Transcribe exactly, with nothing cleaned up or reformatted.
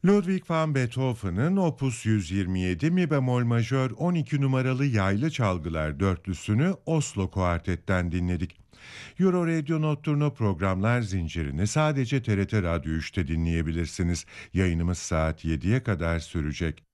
Ludwig van Beethoven'ın Opus yüz yirmi yedi Mi bemol majör on iki numaralı yaylı çalgılar dörtlüsünü Oslo Kuartet'ten dinledik. Euro Radio Nocturno programlar zincirini sadece T R T Radyo üçte dinleyebilirsiniz. Yayınımız saat yediye kadar sürecek.